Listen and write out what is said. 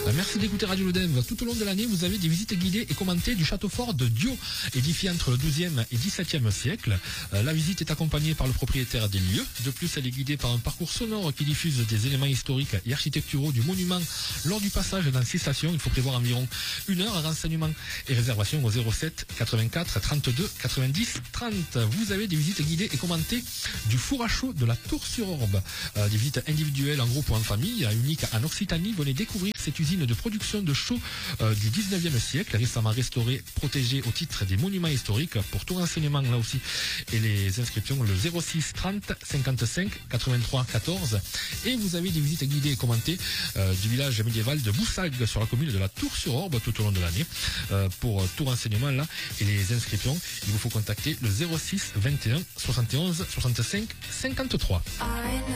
Merci d'écouter Radio Lodev. Tout au long de l'année, vous avez des visites guidées et commentées du château fort de Dio, édifié entre le XIIe et XVIIe siècle. La visite est accompagnée par le propriétaire des lieux. De plus, elle est guidée par un parcours sonore qui diffuse des éléments historiques et architecturaux du monument lors du passage dans 6 stations. Il faut prévoir environ 1 heure. Renseignements et réservations au 07 84 32 90 30. Vous avez des visites guidées et commentées du four à chaud de la Tour-sur-Orbe. Des visites individuelles en groupe ou en famille, unique en Occitanie. Venez découvrir cette usine de production de chaux du 19e siècle, récemment restaurée, protégée au titre des monuments historiques. Pour tout renseignement là aussi et les inscriptions, le 06 30 55 83 14. Et vous avez des visites guidées et commentées du village médiéval de Boussague sur la commune de la Tour-sur-Orbe tout au long de l'année. Pour tout renseignement là et les inscriptions, il vous faut contacter le 06 21 71 65 53.